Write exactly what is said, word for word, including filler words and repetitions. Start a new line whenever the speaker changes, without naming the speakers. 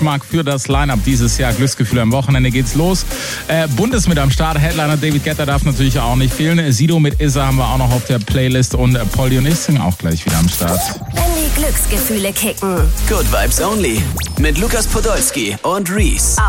Mark für das Line-Up dieses Jahr. Glücksgefühle am Wochenende geht's los. Äh, Bundes mit am Start. Headliner David Guetta darf natürlich auch nicht fehlen. Sido mit Issa haben wir auch noch auf der Playlist und äh, Polly und ich sind auch gleich wieder am Start.
Wenn die Glücksgefühle kicken.
Good Vibes Only mit Lukas Podolski und Reese.